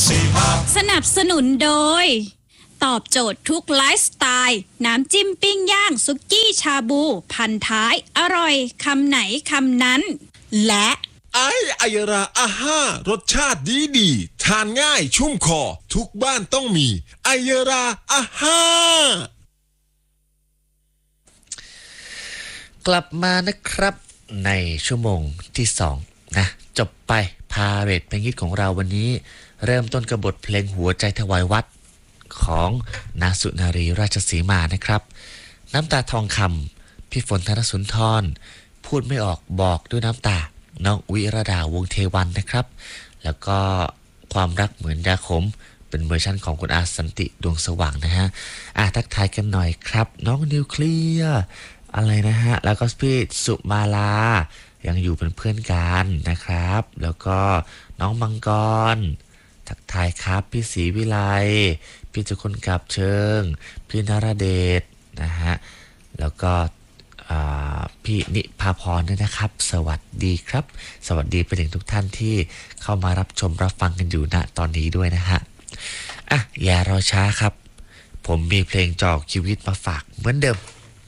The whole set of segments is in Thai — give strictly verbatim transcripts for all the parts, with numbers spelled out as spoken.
สีมาสนับสนุนโดยตอบโจทย์ทุกไลฟ์สไตล์น้ำจิ้มปิ้งย่างสุกี้ชาบูพันท้ายอร่อยคำไหนคำนั้นและไอไอยราอาห้ารสชาติดีดีทานง่ายชุ่มคอทุกบ้านต้องมีไอยราอาห้ากลับมานะครับในชั่วโมงที่สองนะจบไปพาเรทเพลงฮิตของเราวันนี้เริ่มต้นกับบทเพลงหัวใจถวายวัดของนาสุนารีราชสีมานะครับน้ำตาทองคำพี่ฝนธนสุนทรพูดไม่ออกบอกด้วยน้ำตาน้องวิรดาวงเทวันนะครับแล้วก็ความรักเหมือนยาขมเป็นเวอร์ชันของคุณอาสันติดวงสว่างนะฮะอ่ะทักทายกันหน่อยครับน้องนิวเคลียร์อะไรนะฮะแล้วก็พี่สุมาลายังอยู่เป็นเพื่อนกันนะครับแล้วก็น้องมังกรทักทายครับพี่ศรีวิไลพี่จุคนกับเชิงพี่นรเดชนะฮะแล้วก็พี่นิพาพรด้วยนะครับสวัสดีครับสวัสดีไปถึงทุกท่านที่เข้ามารับชมรับฟังกันอยู่ณตอนนี้ด้วยนะฮะอ่ะอย่ารอช้าครับผมมีเพลงจอกชีวิตมาฝากเหมือนเดิม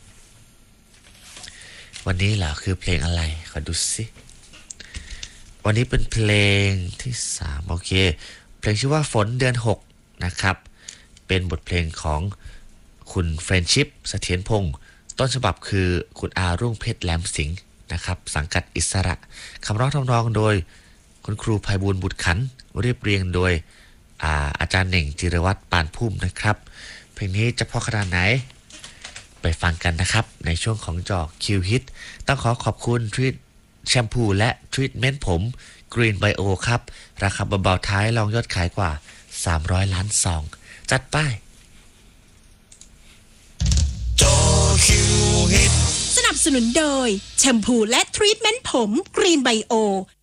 วันนี้เหรอคือเพลงอะไรขอดูสิวันนี้เป็นเพลงที่สามโอเคเพลงชื่อว่าฝนเดือนหกนะครับเป็นบทเพลงของคุณเฟรนชิพเสถียรพงศ์ต้นฉบับคือคุณอารุ่งเพชรแหลมสิงห์นะครับสังกัดอิสระคำร้องทำนองโดยคุณครูไพบูลย์บุตรขันเรียบเรียงโดย อา, อาจารย์เหน่งจิรวัตรปานพุ่มนะครับเพลงนี้จะเพราะขนาดไหนไปฟังกันนะครับในช่วงของจอคิวฮิตต้องขอขอบคุณทรีทแชมพูและทรีทเมนต์ผมกรีนไบโอครับราคาเบาๆท้ายรองยอดขายกว่าสามร้อยล้านซองจัดไปจอคิวฮิตสนับสนุนโดยแชมพูและทรีทเมนต์ผมกรีนไบโอ